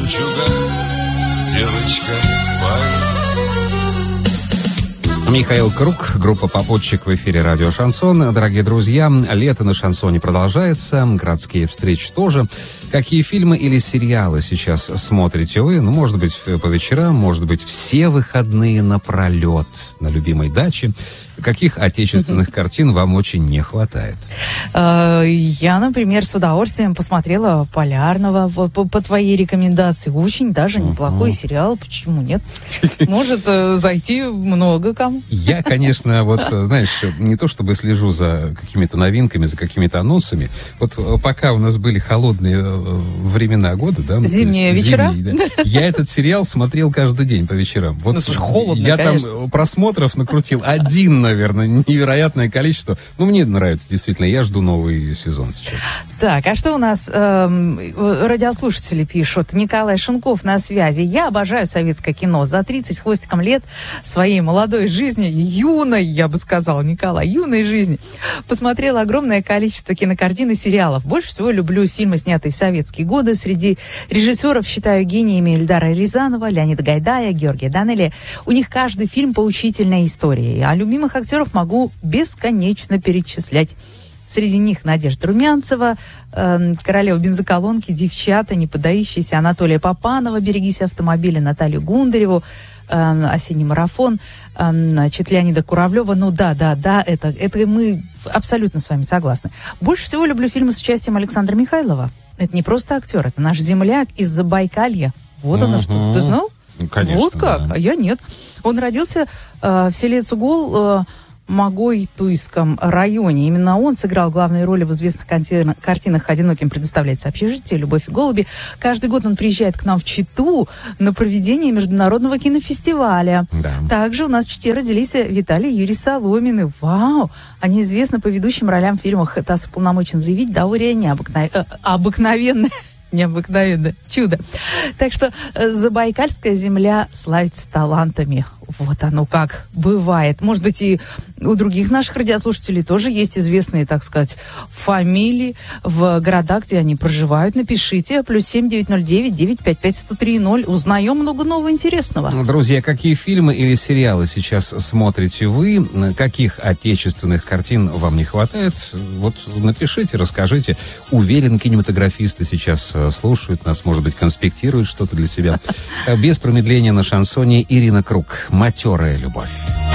жемчуга, девочка Валя. Михаил Круг, группа «Попутчик» в эфире радио «Шансон». Дорогие друзья, лето на «Шансоне» продолжается, городские встречи тоже. Какие фильмы или сериалы сейчас смотрите вы? Ну, может быть, по вечерам, может быть, все выходные напролет на любимой даче. Каких отечественных картин вам очень не хватает? Я, например, с удовольствием посмотрела «Полярного» по твоей рекомендации. Очень даже неплохой сериал. Почему нет? Может зайти много кому. Я, конечно, вот, знаешь, не то чтобы слежу за какими-то новинками, за какими-то анонсами. Вот пока у нас были холодные времена года, да? Зимние вечера? Да, я этот сериал смотрел каждый день по вечерам. Вот ну, слушай, холодно, я конечно. Там просмотров накрутил один, наверное, невероятное количество. Ну, мне нравится, действительно. Я жду новый сезон сейчас. Так, а что у нас радиослушатели пишут? Николай Шунков на связи. Я обожаю советское кино. За 30 с хвостиком лет своей молодой жизни, юной, я бы сказала, Николай, юной жизни, посмотрела огромное количество кинокартин и сериалов. Больше всего люблю фильмы, снятые в советские годы. Среди режиссеров считаю гениями Эльдара Рязанова, Леонида Гайдая, Георгия Данелия. У них каждый фильм поучительная история. А любимых актеров могу бесконечно перечислять. Среди них Надежда Румянцева, королева бензоколонки, девчата, не поддающиеся, Анатолия Попанова, берегись автомобиля, Наталью Гундареву, осенний марафон, значит, Леонида Куравлева. Ну да, это мы абсолютно с вами согласны. Больше всего люблю фильмы с участием Александра Михайлова. Это не просто актер, это наш земляк из Забайкалья. Вот оно что. Ты знал? Конечно, вот как, да. А я нет. Он родился в селе Цугол, Магой-Туйском районе. Именно он сыграл главные роли в известных картинах «Одиноким предоставляется общежитие», «Любовь и голуби». Каждый год он приезжает к нам в Читу на проведение международного кинофестиваля. Да. Также у нас в Чите родились Виталий и Юрий Соломины. Вау! Они известны по ведущим ролям в фильмах «ТАСС уполномочен заявить», «Даурия обыкновенная». Необыкновенное чудо. Так что Забайкальская земля славится талантами. Вот оно как бывает. Может быть, и у других наших радиослушателей тоже есть известные, так сказать, фамилии в городах, где они проживают. Напишите. +7 909 955 1030. Узнаем много нового интересного. Друзья, какие фильмы или сериалы сейчас смотрите вы? Каких отечественных картин вам не хватает? Вот напишите, расскажите. Уверен, кинематографисты сейчас слушают нас, может быть, конспектируют что-то для себя. Без промедления на шансоне Ирина Круг. «Матерая любовь».